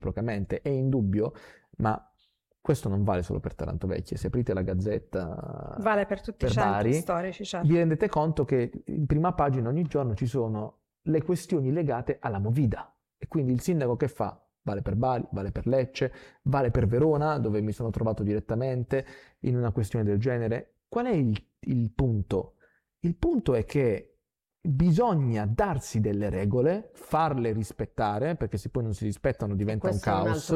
reciprocamente, è indubbio, ma questo non vale solo per Taranto Vecchia. Se aprite la Gazzetta, vale per tutti i centri Bari, storici, certo. vi rendete conto che in prima pagina ogni giorno ci sono le questioni legate alla Movida, e quindi il sindaco che fa? Vale per Bari, vale per Lecce, vale per Verona, dove mi sono trovato direttamente in una questione del genere. Qual è il punto? Il punto è che bisogna darsi delle regole, farle rispettare, perché se poi non si rispettano diventa un caos,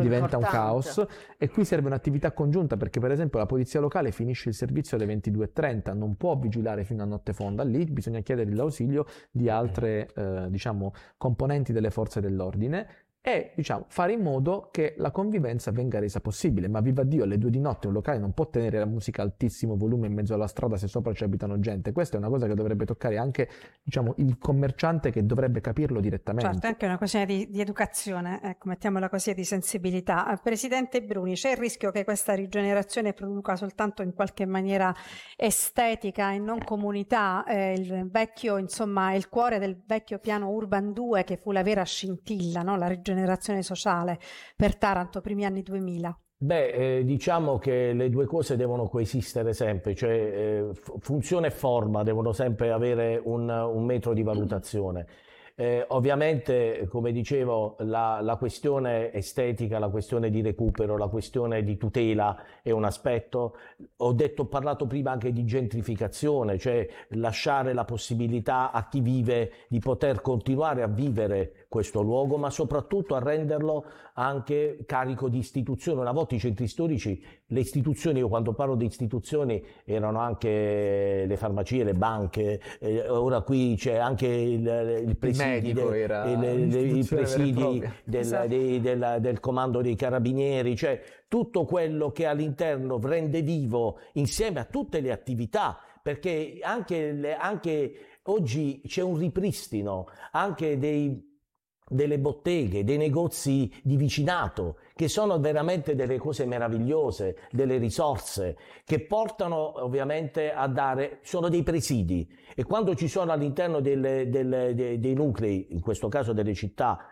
e qui serve un'attività congiunta, perché per esempio la polizia locale finisce il servizio alle 22:30, non può vigilare fino a notte fonda, lì bisogna chiedere l'ausilio di altre componenti delle forze dell'ordine e fare in modo che la convivenza venga resa possibile. Ma viva Dio, alle 2 di notte un locale non può tenere la musica a altissimo volume in mezzo alla strada se sopra ci abitano gente. Questa è una cosa che dovrebbe toccare anche il commerciante, che dovrebbe capirlo direttamente. Certo, è anche una questione di educazione, ecco, mettiamola così, e di sensibilità. Presidente Bruni, c'è il rischio che questa rigenerazione produca soltanto in qualche maniera estetica e non comunità? Il vecchio, insomma, il cuore del vecchio piano Urban 2, che fu la vera scintilla, no? La rigenerazione sociale per Taranto, primi anni 2000. Diciamo che le due cose devono coesistere sempre, cioè funzione e forma devono sempre avere un metro di valutazione. Ovviamente, come dicevo, la questione estetica, la questione di recupero, la questione di tutela è un aspetto. Ho parlato prima anche di gentrificazione, cioè lasciare la possibilità a chi vive di poter continuare a vivere questo luogo, ma soprattutto a renderlo anche carico di istituzioni. Una volta i centri storici, le istituzioni, io quando parlo di istituzioni erano anche le farmacie, le banche, ora qui c'è anche il presidi, i presidi del comando dei carabinieri, cioè tutto quello che all'interno rende vivo insieme a tutte le attività, perché anche oggi c'è un ripristino anche delle botteghe, dei negozi di vicinato, che sono veramente delle cose meravigliose, delle risorse che portano ovviamente sono dei presidi, e quando ci sono all'interno dei nuclei, in questo caso delle città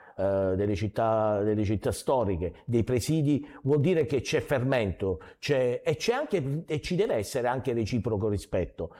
storiche, dei presidi, vuol dire che c'è fermento, e ci deve essere anche reciproco rispetto.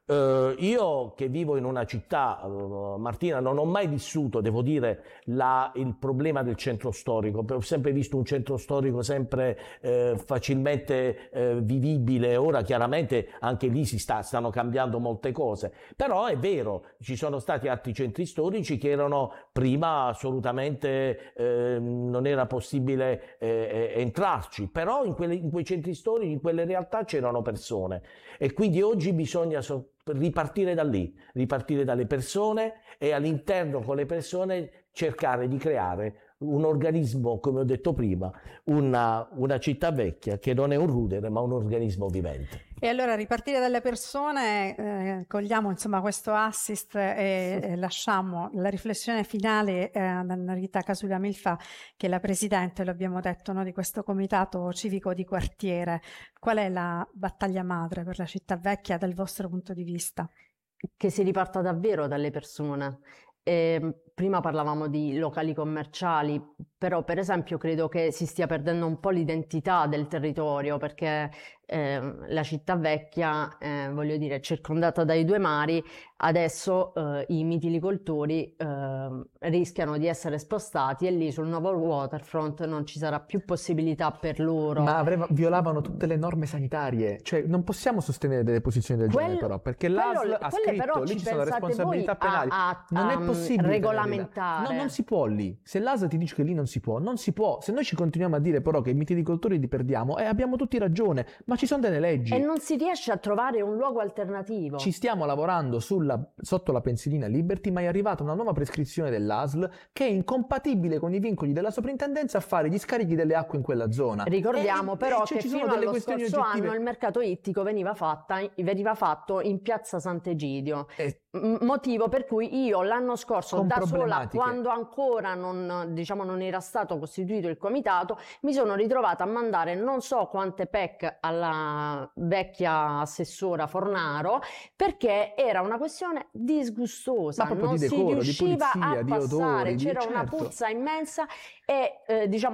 Io che vivo in una città, Martina, non ho mai vissuto, devo dire, il problema del centro storico. Ho sempre visto un centro storico sempre facilmente vivibile. Ora chiaramente anche lì stanno cambiando molte cose, però è vero, ci sono stati altri centri storici che erano prima assolutamente non era possibile entrarci, però in quei centri storici, in quelle realtà c'erano persone, e quindi oggi bisogna ripartire da lì, ripartire dalle persone, e all'interno con le persone cercare di creare un organismo, come ho detto prima, una città vecchia che non è un rudere ma un organismo vivente. E allora ripartire dalle persone, cogliamo insomma questo assist e lasciamo la riflessione finale ad Anna Rita Casula Milfa, che è la presidente, lo abbiamo detto, no, di questo comitato civico di quartiere. Qual è la battaglia madre per la città vecchia dal vostro punto di vista? Che si riparta davvero dalle persone. Prima parlavamo di locali commerciali, però per esempio credo che si stia perdendo un po' l'identità del territorio, perché la città vecchia, voglio dire, circondata dai due mari, adesso i mitilicoltori rischiano di essere spostati, e lì sul nuovo waterfront non ci sarà più possibilità per loro. Ma violavano tutte le norme sanitarie, cioè non possiamo sostenere delle posizioni del genere, però, perché l'ASL ha scritto, lì ci sono responsabilità penali, non è possibile regolamentare. No, non si può lì. Se l'ASL ti dice che lì non si può, non si può. Se noi ci continuiamo a dire però che i mitilicoltori li perdiamo, abbiamo tutti ragione, ma ci sono delle leggi. E non si riesce a trovare un luogo alternativo. Ci stiamo lavorando sotto la pensilina Liberty, ma è arrivata una nuova prescrizione dell'ASL che è incompatibile con i vincoli della soprintendenza a fare gli scarichi delle acque in quella zona. Ricordiamo però che ci fino sono delle allo questioni scorso oggettive. anno il mercato ittico veniva fatto in piazza Sant'Egidio. motivo per cui io l'anno scorso Con da sola, problematiche. quando ancora non, diciamo, non era stato costituito il comitato, mi sono ritrovata a mandare non so quante PEC alla vecchia assessora Fornaro, perché era una questione disgustosa, Ma proprio non di si decoro, di riusciva pulizia, a di passare, odori, c'era una certo. puzza immensa e diciamo